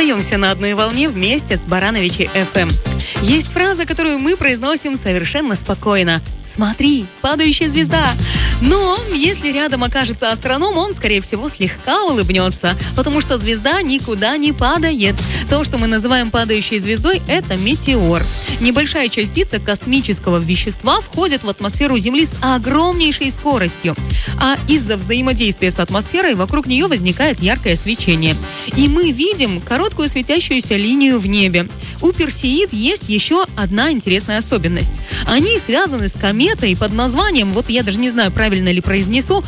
остаемся на одной волне вместе с Барановичи FM. Есть фраза, которую мы произносим совершенно спокойно. «Смотри, падающая звезда». Но если рядом окажется астроном, он, скорее всего, слегка улыбнется, потому что звезда никуда не падает. То, что мы называем падающей звездой, это метеор. Небольшая частица космического вещества входит в атмосферу Земли с огромнейшей скоростью. А из-за взаимодействия с атмосферой вокруг нее возникает яркое свечение. И мы видим короткую светящуюся линию в небе. У Персеид есть еще одна интересная особенность. Они связаны с кометой под названием, вот я даже не знаю, правильно ли произнесу,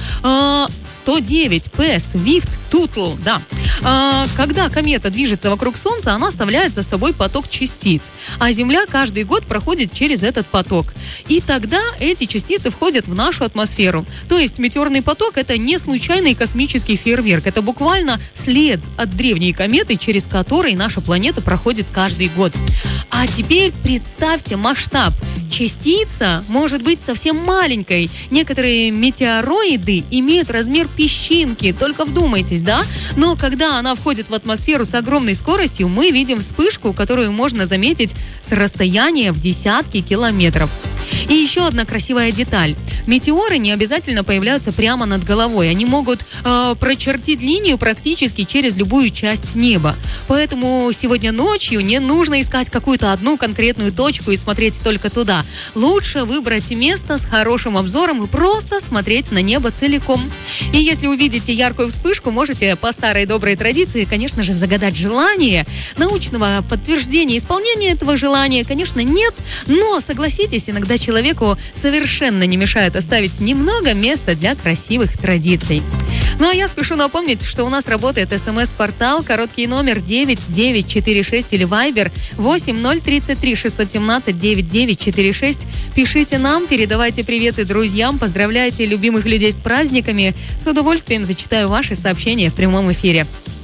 109P Swift-Tuttle. Да. Когда комета движется вокруг Солнца, она оставляет за собой поток частиц. А Земля каждый год проходит через этот поток. И тогда эти частицы входят в нашу атмосферу. То есть метеорный поток – это не случайный космический фейерверк. Это буквально след от древней кометы, через который наша планета проходит каждый год. А теперь представьте масштаб. Частица может быть совсем маленькой. Некоторые метеороиды имеют размер песчинки. Только вдумайтесь, да? Но когда она входит в атмосферу с огромной скоростью, мы видим вспышку, которую можно заметить с расстояния в десятки километров. И еще одна красивая деталь. Метеоры не обязательно появляются прямо над головой. Они могут прочертить линию практически через любую часть неба. Поэтому сегодня ночью не нужно искать какую-то одну конкретную точку и смотреть только туда. Лучше выбрать место с хорошим обзором и просто смотреть на небо целиком. И если увидите яркую вспышку, можете по старой доброй традиции, конечно же, загадать желание. Научного подтверждения исполнения этого желания, конечно, нет. Но, согласитесь, иногда человеку совершенно не мешает оставить немного места для красивых традиций. Ну а я спешу напомнить, что у нас работает СМС-портал, короткий номер 9946 или Viber 8033 617 9946. Пишите нам, передавайте приветы друзьям, поздравляйте любимых людей с праздниками. С удовольствием зачитаю ваши сообщения в прямом эфире.